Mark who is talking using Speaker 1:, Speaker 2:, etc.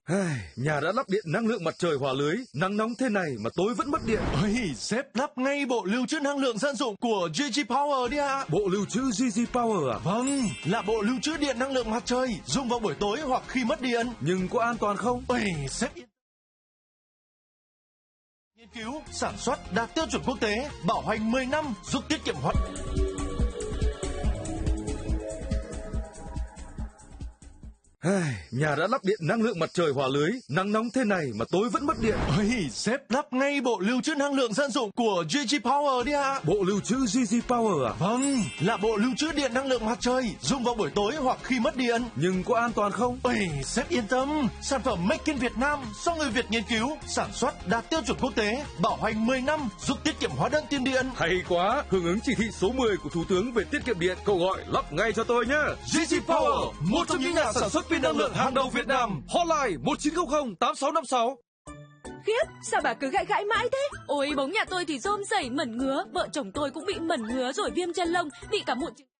Speaker 1: Nhà đã lắp điện năng lượng mặt trời hòa lưới, nắng nóng thế này mà tối vẫn mất điện.
Speaker 2: Ôi, sếp lắp ngay bộ lưu trữ năng lượng dân dụng của GG Power đi ạ.
Speaker 1: Bộ lưu trữ GG Power à?
Speaker 2: Vâng, là bộ lưu trữ điện năng lượng mặt trời, dùng vào buổi tối hoặc khi mất điện.
Speaker 1: Nhưng có an toàn không?
Speaker 2: Ôi, sếp yên. Nghiên cứu, sản xuất đạt tiêu chuẩn quốc tế, bảo hành 10 năm, giúp tiết kiệm hoạt.
Speaker 1: Nhà đã lắp điện năng lượng mặt trời hòa lưới, nắng nóng thế này mà tối vẫn mất điện.
Speaker 2: Ôi, sếp lắp ngay bộ lưu trữ năng lượng dân dụng của GG Power đi ạ.
Speaker 1: Bộ lưu trữ GG Power à?
Speaker 2: Vâng, là bộ lưu trữ điện năng lượng mặt trời, dùng vào buổi tối hoặc khi mất điện.
Speaker 1: Nhưng có an toàn không?
Speaker 2: Ôi, sếp yên tâm, sản phẩm Make in Việt Nam do người Việt nghiên cứu, sản xuất đạt tiêu chuẩn quốc tế, bảo hành 10 năm, giúp tiết kiệm hóa đơn tiền điện.
Speaker 1: Hay quá, hưởng ứng chỉ thị số 10 của Thủ tướng về tiết kiệm điện, cậu gọi lắp ngay cho tôi nhé.
Speaker 2: GG Power, một trong những nhà sản xuất pin năng lượng hàng đầu Việt Nam.
Speaker 1: Hotline 1900 8656.
Speaker 3: Khiếp, sao bà cứ gãi mãi thế? Ôi, bóng nhà tôi thì rôm rẩy mẩn ngứa, vợ chồng tôi cũng bị mẩn ngứa rồi viêm chân lông, bị cả mụn.